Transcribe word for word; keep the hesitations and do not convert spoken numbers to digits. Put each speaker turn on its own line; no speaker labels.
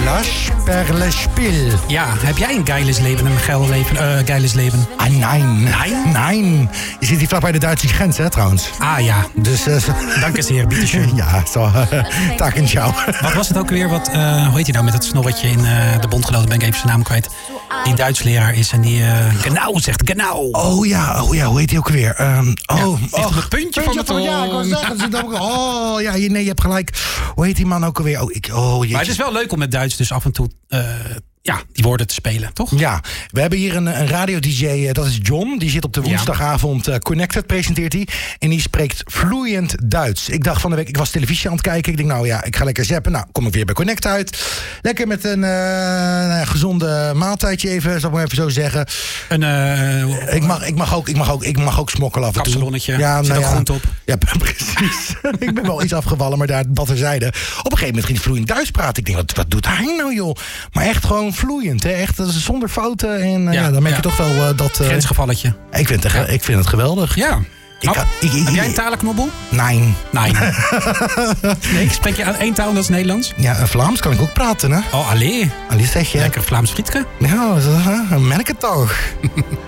Gulasch per le Spiel.
Ja, heb jij een geiles leven, een geil leven, uh, geiles leven?
Ah, nein.
Nein?
Nein. Je zit hier vlak bij de Duitse grens, hè, trouwens.
Ah ja.
Dus, uh, zo...
Dank eens heer, bitteschön.
Ja, zo. Uh, tak en ciao.
Wat was het ook weer? Wat, uh, hoe heet hij nou met het snorretje in uh, de bondgenoten? Ben ik even zijn naam kwijt. Die Duits leraar is en die uh, genau zegt, genau.
Oh ja, oh ja, hoe heet hij ook weer? Um, oh,
ja,
oh,
het puntje, puntje van de tong.
Ja, ik wou zeggen. Zit ook, oh ja, nee, je hebt gelijk. Hoe heet die man ook alweer? Oh, ik, oh,
maar het is wel leuk om met Duits dus af en toe... Uh, ja, die woorden te spelen, toch?
Ja, we hebben hier een, een radio-d j, dat is John. Die zit op de woensdagavond, uh, Connected presenteert hij. En die spreekt vloeiend Duits. Ik dacht van de week, ik was televisie aan het kijken. Ik denk, nou ja, ik ga lekker zappen. Nou, kom ik weer bij Connect uit. Lekker met een uh, gezonde maaltijdje even, zal ik maar even zo zeggen.
Een, uh,
ik, mag, ik, mag ook, ik, mag ook, ik mag ook smokkelen af en toe.
Kapsalonnetje,
ja,
zit
nou
ook
ja,
groente op.
Ja, precies. Ik ben wel iets afgevallen, maar daar dat terzijde. Op een gegeven moment ging hij vloeiend Duits praten. Ik denk, wat, wat doet hij nou, joh? Maar echt gewoon vloeiend, hè? Echt zonder fouten. En uh, ja, ja, dan merk je ja. toch wel uh, dat... Uh,
grensgevalletje.
Ik vind, het, ja. ik vind het geweldig.
Ja.
Ik,
oh,
ik, ik,
heb jij een talenknobbel?
Nee.
Nee. Nee, spreek je één taal en dat is Nederlands?
Ja, Vlaams kan ik ook praten, hè?
Oh, allee.
Allee zeg je.
Lekker Vlaams frietje.
Ja, dat merk het toch.